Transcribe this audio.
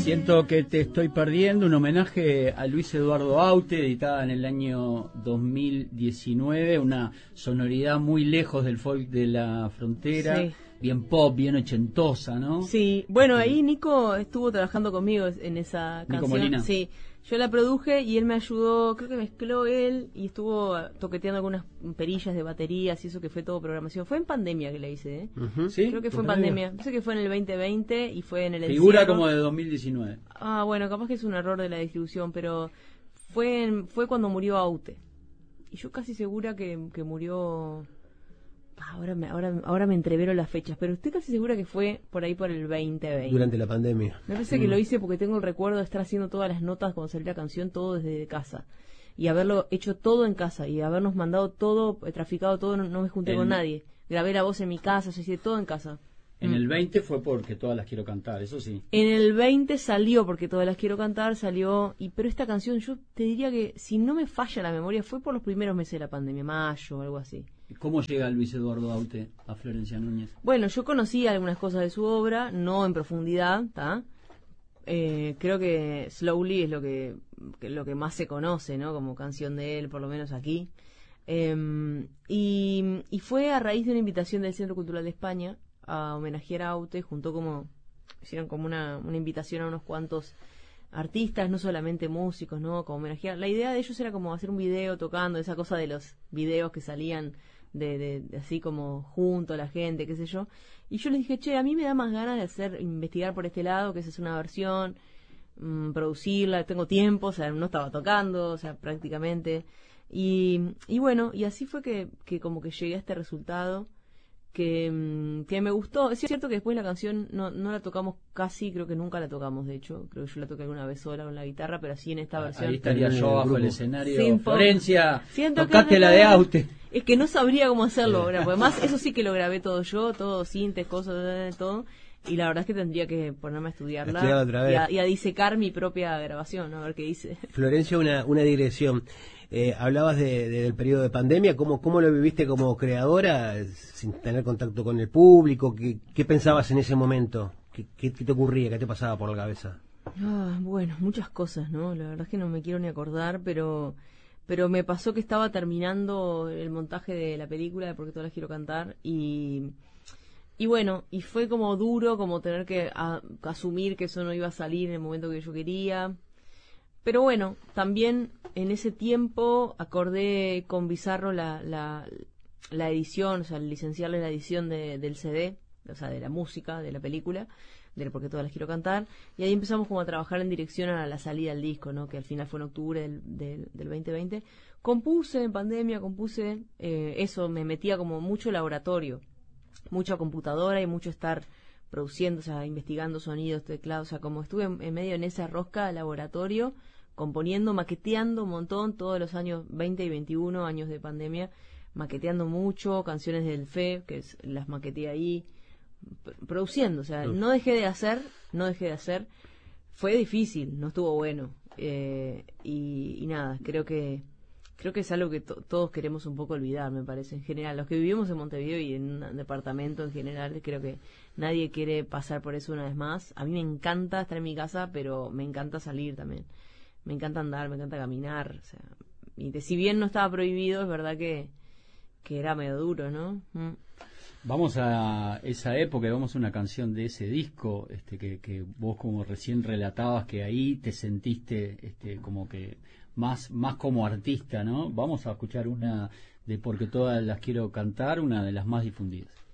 Siento que te estoy perdiendo, un homenaje a Luis Eduardo Aute, editada en el año 2019, una sonoridad muy lejos del folk de la frontera, Sí. bien pop, bien ochentosa, ¿no? Sí, bueno, ahí Nico estuvo trabajando conmigo en esa Nico canción. Molina. Sí, yo la produje y él me ayudó, creo que mezcló él y estuvo toqueteando algunas perillas de baterías y eso, que fue todo programación. Fue en pandemia que la hice, ¿eh? ¿Sí? Creo que fue en pandemia. Sé que fue en el 2020 y fue en el Figura encierro. como de 2019. Ah, bueno, capaz que es un error de la distribución, pero fue cuando murió Aute. Y yo casi segura que murió... Ahora me entrevero las fechas, pero estoy casi segura que fue por ahí por el 2020. Durante la pandemia. Me parece que lo hice porque tengo el recuerdo de estar haciendo todas las notas cuando salió la canción, todo desde casa. Y haberlo hecho todo en casa y habernos mandado todo, traficado todo, no me junté con nadie. Grabé la voz en mi casa, yo hice todo en casa. En el 20 fue porque todas las quiero cantar, eso sí. En el 20 salió porque todas las quiero cantar, pero esta canción yo te diría que si no me falla la memoria fue por los primeros meses de la pandemia, mayo o algo así. ¿Cómo llega Luis Eduardo Aute a Florencia Núñez? Bueno, yo conocí algunas cosas de su obra, no en profundidad, ¿tá? Creo que Slowly es lo que más se conoce, ¿no? Como canción de él, por lo menos aquí. Y fue a raíz de una invitación del Centro Cultural de España a homenajear a Aute, hicieron como una invitación a unos cuantos artistas, no solamente músicos, ¿no? Como homenajear. La idea de ellos era como hacer un video tocando, esa cosa de los videos que salían de así como junto a la gente, qué sé yo. Y yo les dije, che, a mí me da más ganas de investigar por este lado, que esa es una versión, producirla, tengo tiempo, o sea, no estaba tocando, o sea, prácticamente. Y bueno, y así fue que como que llegué a este resultado que me gustó. Es cierto que después la canción no la tocamos casi, creo que nunca la tocamos, de hecho. Creo que yo la toqué alguna vez sola con la guitarra, pero así en esta versión. Ahí estaría yo bajo el escenario. Sin Florencia, siento tocaste la de Aute. Es que no sabría cómo hacerlo ahora, porque además eso sí que lo grabé todo yo, todo sintes, cosas, todo. Y la verdad es que tendría que ponerme a estudiarla otra vez. y a disecar mi propia grabación, a ver qué dice. Florencia, una digresión. Hablabas del periodo de pandemia, ¿cómo lo viviste como creadora, sin tener contacto con el público? ¿Qué pensabas en ese momento? ¿Qué te ocurría? ¿Qué te pasaba por la cabeza? Bueno, muchas cosas, ¿no? La verdad es que no me quiero ni acordar, pero me pasó que estaba terminando el montaje de la película de Porque todas las quiero cantar y bueno, y fue como duro, como tener que asumir que eso no iba a salir en el momento que yo quería. Pero bueno, también en ese tiempo acordé con Bizarro la edición, o sea, licenciarle la edición del CD, o sea, de la música, de la película, del Porque todas las quiero cantar, y ahí empezamos como a trabajar en dirección a la salida del disco, ¿no? Que al final fue en octubre del 2020. Compuse en pandemia, eso, me metía como mucho laboratorio, mucha computadora y mucho estar produciendo, o sea, investigando sonidos, teclados, o sea, como estuve en medio en esa rosca de laboratorio, componiendo, maqueteando un montón, todos los años 20 y 21, años de pandemia, maqueteando mucho, canciones del FE, las maqueteé ahí, produciendo, o sea, no dejé de hacer, fue difícil, no estuvo bueno, y nada, creo que es algo que todos queremos un poco olvidar, me parece, en general. Los que vivimos en Montevideo y en un departamento en general, creo que nadie quiere pasar por eso una vez más. A mí me encanta estar en mi casa, pero me encanta salir también. Me encanta andar, me encanta caminar. O sea, si bien no estaba prohibido, es verdad que era medio duro, ¿no? Vamos a esa época y vamos a una canción de ese disco, que vos como recién relatabas que ahí te sentiste como que más como artista, ¿no? Vamos a escuchar una de Porque todas las quiero cantar, una de las más difundidas.